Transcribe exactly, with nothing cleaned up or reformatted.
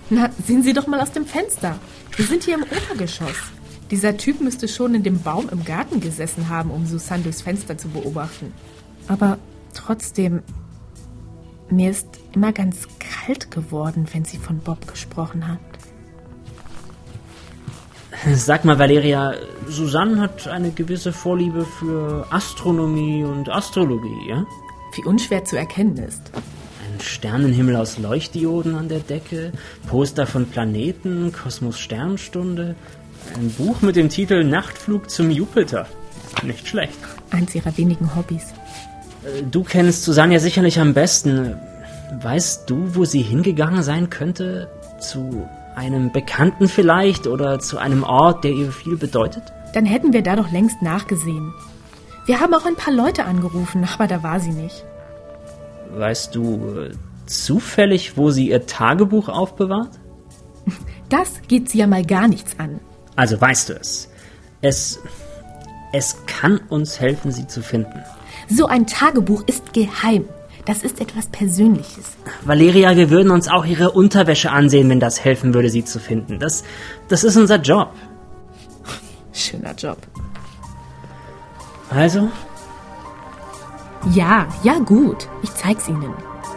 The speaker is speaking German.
Na, sehen Sie doch mal aus dem Fenster. Wir sind hier im Obergeschoss. Dieser Typ müsste schon in dem Baum im Garten gesessen haben, um Susanne durchs Fenster zu beobachten. Aber trotzdem, mir ist immer ganz kalt geworden, wenn sie von Bob gesprochen hat. Sag mal, Valeria, Susanne hat eine gewisse Vorliebe für Astronomie und Astrologie, ja? Wie unschwer zu erkennen ist. Ein Sternenhimmel aus Leuchtdioden an der Decke, Poster von Planeten, Kosmos Sternstunde, ein Buch mit dem Titel Nachtflug zum Jupiter. Nicht schlecht. Eins ihrer wenigen Hobbys. Du kennst Susanne ja sicherlich am besten. Weißt du, wo sie hingegangen sein könnte? Zu einem Bekannten vielleicht oder zu einem Ort, der ihr viel bedeutet? Dann hätten wir da doch längst nachgesehen. Wir haben auch ein paar Leute angerufen, aber da war sie nicht. Weißt du äh, zufällig, wo sie ihr Tagebuch aufbewahrt? Das geht sie ja mal gar nichts an. Also weißt du es. Es, es kann uns helfen, sie zu finden. So ein Tagebuch ist geheim. Das ist etwas Persönliches. Valeria, wir würden uns auch ihre Unterwäsche ansehen, wenn das helfen würde, sie zu finden. Das, das ist unser Job. Schöner Job. Also? Ja, ja gut. Ich zeig's Ihnen.